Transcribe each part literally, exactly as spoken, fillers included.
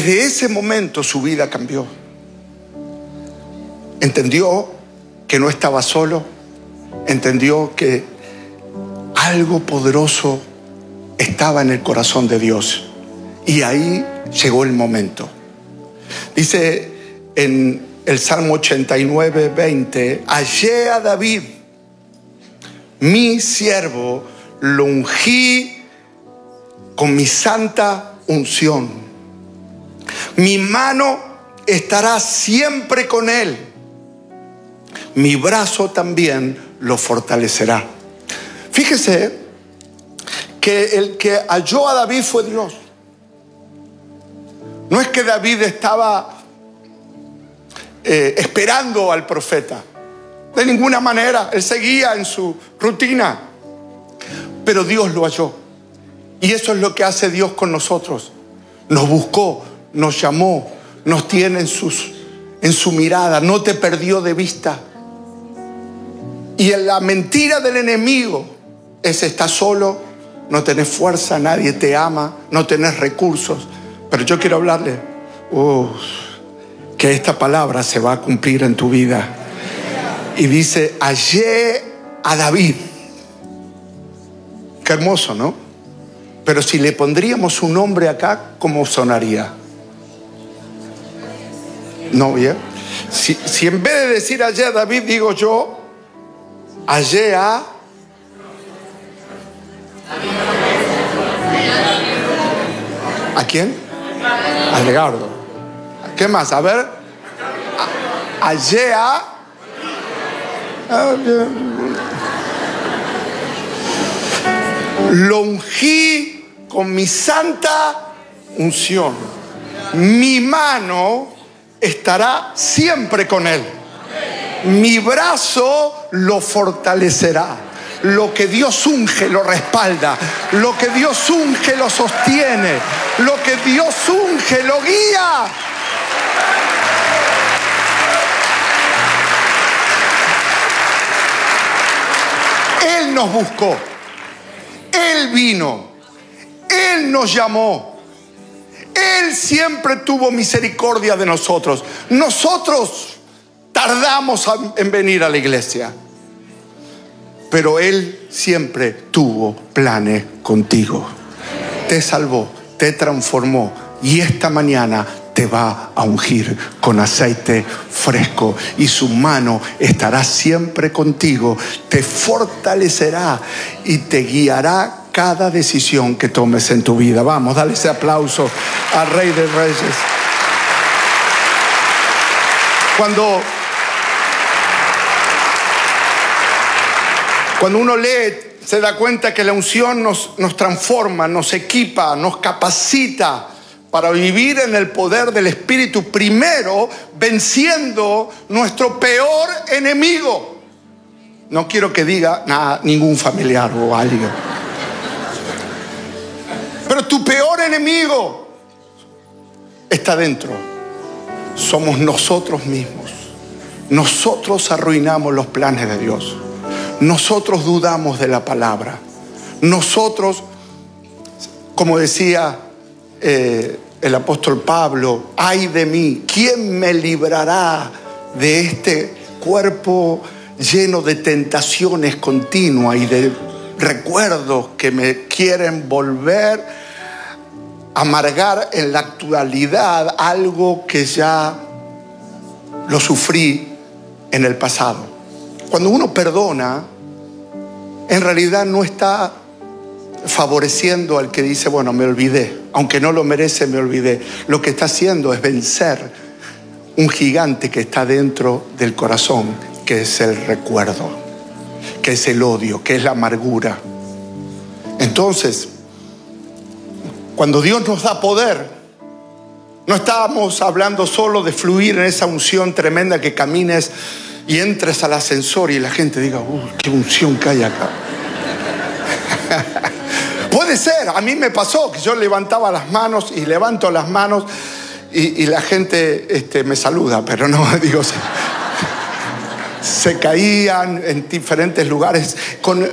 Desde ese momento su vida cambió. Entendió que no estaba solo. Entendió que algo poderoso estaba en el corazón de Dios. Y ahí llegó el momento. Dice en el Salmo ochenta y nueve, veinte: hallé a David, mi siervo, lo ungí con mi santa unción. Mi mano estará siempre con él. Mi brazo también lo fortalecerá. Fíjese que el que halló a David fue Dios. No es que David estaba eh, esperando al profeta. De ninguna manera. Él seguía en su rutina. Pero Dios lo halló. Y eso es lo que hace Dios con nosotros. Nos buscó, nos llamó, nos tiene en, sus, en su mirada. No te perdió de vista. Y en la mentira del enemigo es: estás solo, no tenés fuerza, nadie te ama, no tenés recursos. Pero yo quiero hablarle uh, que esta palabra se va a cumplir en tu vida. Y dice: hallé a David. Qué hermoso, ¿no? Pero si le pondríamos un nombre acá, ¿cómo sonaría? No, bien. Si, si en vez de decir hallé a David, digo yo, hallé a... ¿A quién? A Edgardo. ¿Qué más? A ver. Hallé a... Lo ungí con mi santa unción. Mi mano estará siempre con él. Mi brazo lo fortalecerá. Lo que Dios unge lo respalda. Lo que Dios unge lo sostiene. Lo que Dios unge lo guía. Él nos buscó. Él vino. Él nos llamó. Él siempre tuvo misericordia de nosotros. Nosotros tardamos en venir a la iglesia. Pero Él siempre tuvo planes contigo. Te salvó, te transformó. Y esta mañana te va a ungir con aceite fresco. Y su mano estará siempre contigo. Te fortalecerá y te guiará cada decisión que tomes en tu vida. Vamos, dale ese aplauso al Rey de Reyes. Cuando, cuando uno lee, se da cuenta que la unción nos, nos transforma, nos equipa, nos capacita para vivir en el poder del Espíritu, primero venciendo nuestro peor enemigo. No quiero que diga nada, ningún familiar o alguien. Pero tu peor enemigo está dentro. Somos nosotros mismos. Nosotros arruinamos los planes de Dios. Nosotros dudamos de la palabra. Nosotros, como decía eh, el apóstol Pablo, ay de mí, ¿quién me librará de este cuerpo lleno de tentaciones continuas y de recuerdos que me quieren volver a amargar en la actualidad algo que ya lo sufrí en el pasado? Cuando uno perdona, en realidad no está favoreciendo al que dice, bueno, me olvidé, aunque no lo merece, me olvidé. Lo que está haciendo es vencer un gigante que está dentro del corazón, que es el recuerdo, que es el odio, que es la amargura. Entonces, cuando Dios nos da poder, no estamos hablando solo de fluir en esa unción tremenda, que camines y entres al ascensor y la gente diga, uy, qué unción que hay acá. Puede ser, a mí me pasó que yo levantaba las manos y levanto las manos y, y la gente este, me saluda, pero no, digo, se, se caían en diferentes lugares. Con,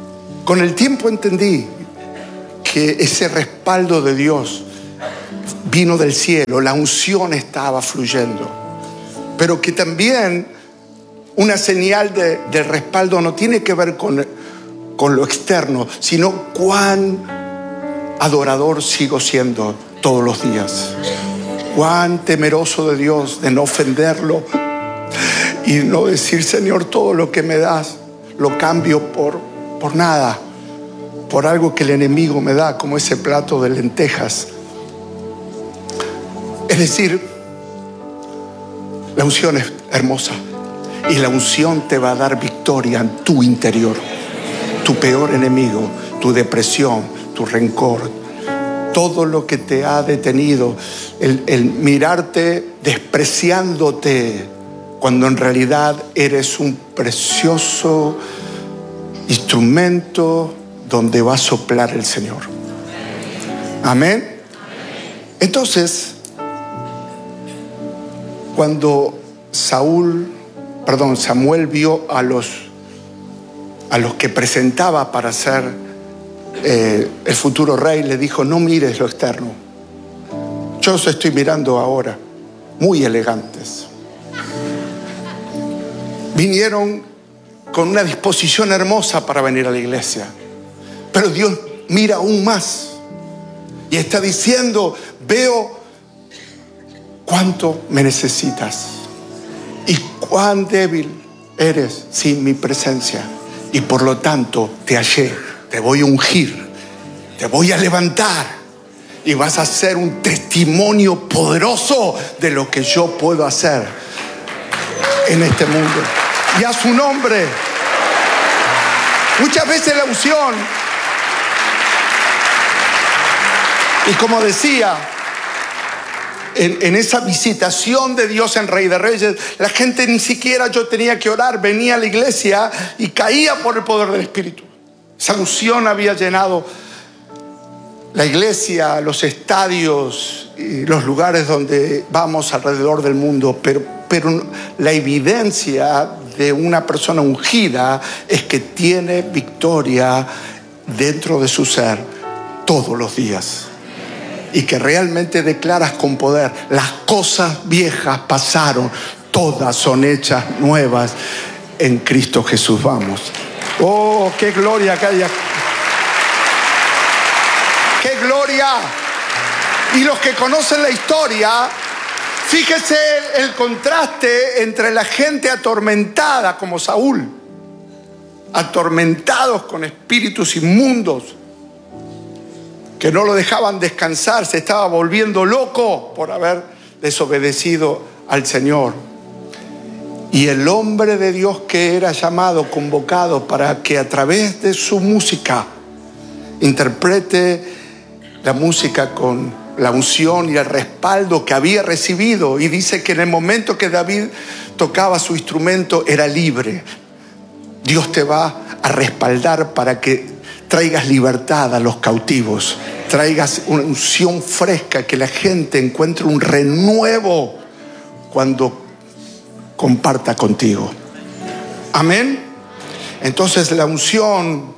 con el tiempo entendí que ese respaldo de Dios vino del cielo, la unción estaba fluyendo. Pero que también una señal de, de respaldo no tiene que ver con, con lo externo, sino cuán adorador sigo siendo todos los días. Cuán temeroso de Dios, de no ofenderlo y no decir: Señor, todo lo que me das lo cambio por, por nada, por algo que el enemigo me da, como ese plato de lentejas. Es decir, la unción es hermosa y la unción te va a dar victoria en tu interior. Tu peor enemigo, tu depresión, tu rencor, todo lo que te ha detenido, el, el mirarte despreciándote, cuando en realidad eres un precioso instrumento donde va a soplar el Señor. Amén. Entonces, cuando Saúl, perdón, Samuel vio a los, a los que presentaba para ser eh, el futuro rey, le dijo: no mires lo externo, yo los estoy mirando ahora, muy elegantes. Vinieron con una disposición hermosa para venir a la iglesia, pero Dios mira aún más y está diciendo: veo cuánto me necesitas y cuán débil eres sin mi presencia, y por lo tanto te hallé, te voy a ungir, te voy a levantar y vas a ser un testimonio poderoso de lo que yo puedo hacer en este mundo. Y a su nombre. Muchas veces la unción, y como decía, en, en esa visitación de Dios en Rey de Reyes, la gente ni siquiera yo tenía que orar, venía a la iglesia y caía por el poder del Espíritu. Esa unción había llenado la iglesia, los estadios y los lugares donde vamos alrededor del mundo, pero, pero la evidencia de una persona ungida es que tiene victoria dentro de su ser todos los días, y que realmente declaras con poder: las cosas viejas pasaron, todas son hechas nuevas en Cristo Jesús. Vamos. Oh, qué gloria que haya. ¡Qué gloria! Y los que conocen la historia, fíjese el, el contraste entre la gente atormentada como Saúl, atormentados con espíritus inmundos que no lo dejaban descansar, se estaba volviendo loco por haber desobedecido al Señor. Y el hombre de Dios que era llamado, convocado para que a través de su música interprete la música con la unción y el respaldo que había recibido. Y dice que en el momento que David tocaba su instrumento era libre. Dios te va a respaldar para que traigas libertad a los cautivos, traigas una unción fresca, que la gente encuentre un renuevo cuando comparta contigo. Amén. Entonces la unción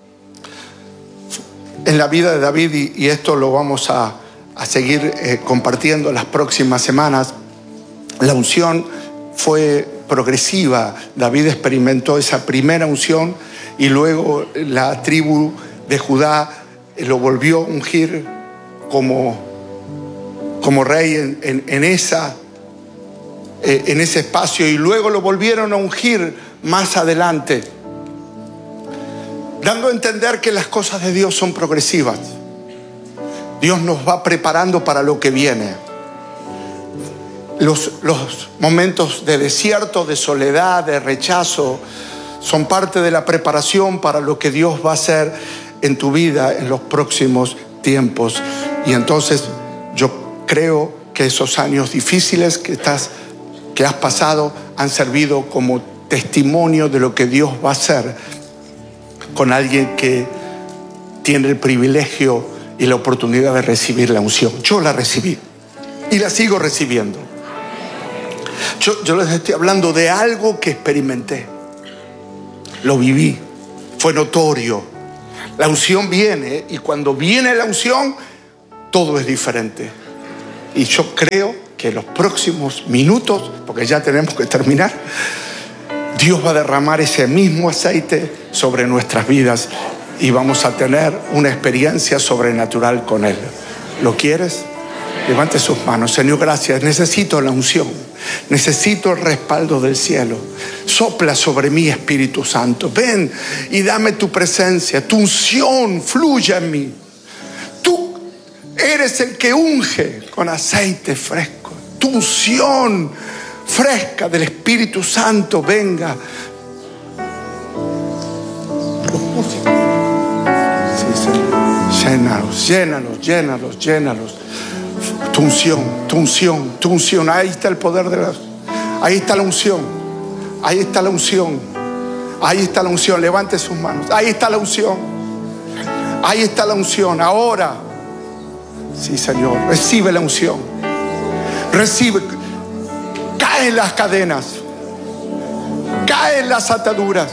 en la vida de David, y, y esto lo vamos a, a seguir eh, compartiendo las próximas semanas, la unción fue progresiva. David experimentó esa primera unción y luego la tribu de Judá lo volvió a ungir como, como rey en, en, en, esa, eh, en ese espacio, y luego lo volvieron a ungir más adelante, dando a entender que las cosas de Dios son progresivas. Dios nos va preparando para lo que viene. Los, los momentos de desierto, de soledad, de rechazo, son parte de la preparación para lo que Dios va a hacer en tu vida en los próximos tiempos. Y entonces yo creo que esos años difíciles que, estás, que has pasado han servido como testimonio de lo que Dios va a hacer con alguien que tiene el privilegio y la oportunidad de recibir la unción. Yo la recibí y la sigo recibiendo. Yo, yo les estoy hablando de algo que experimenté. Lo viví, fue notorio. La unción viene, y cuando viene la unción, todo es diferente. Y yo creo que los próximos minutos, porque ya tenemos que terminar, Dios va a derramar ese mismo aceite sobre nuestras vidas y vamos a tener una experiencia sobrenatural con Él. ¿Lo quieres? Levante sus manos. Señor, gracias. Necesito la unción. Necesito el respaldo del cielo. Sopla sobre mí, Espíritu Santo. Ven y dame tu presencia. Tu unción fluya en mí. Tú eres el que unge con aceite fresco. Tu unción fresca del Espíritu Santo venga. Los músicos. Sí, Señor. Llénalos, llénalos, llénalos, llénalos. Tu unción, tu unción, tu unción. Ahí está el poder de la... Ahí está la unción. Ahí está la unción. Ahí está la unción. Levante sus manos. Ahí está la unción. Ahí está la unción. Ahora. Sí, Señor. Recibe la unción. Recibe. Caen las cadenas. Caen las ataduras.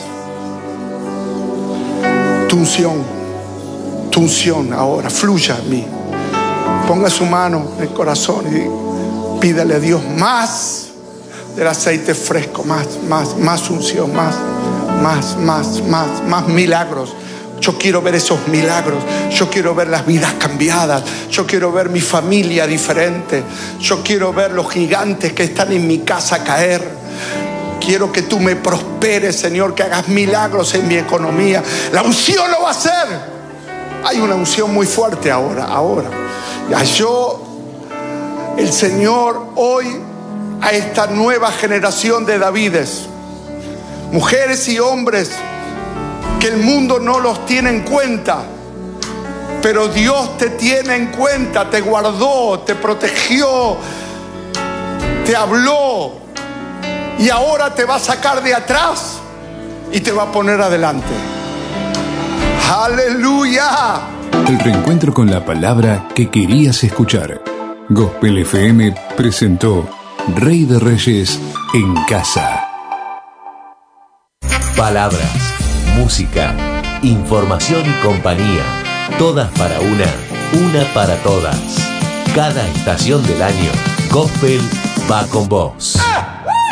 Tu unción. Tu unción ahora. Fluya a mí. Ponga su mano en el corazón y pídale a Dios más del aceite fresco, más, más, más unción, más, más, más, más, más milagros. Yo quiero ver esos milagros. Yo quiero ver las vidas cambiadas. Yo quiero ver mi familia diferente. Yo quiero ver los gigantes que están en mi casa caer. Quiero que tú me prosperes, Señor, que hagas milagros en mi economía. La unción lo va a hacer. Hay una unción muy fuerte ahora, ahora. Yo, el Señor, hoy a esta nueva generación de Davides, mujeres y hombres que el mundo no los tiene en cuenta, pero Dios te tiene en cuenta, te guardó, te protegió, te habló y ahora te va a sacar de atrás y te va a poner adelante. ¡Aleluya! El reencuentro con la palabra que querías escuchar. Gospel F M presentó Rey de Reyes en casa. Palabras, música, información y compañía. Todas para una, una para todas. Cada estación del año, Gospel va con vos.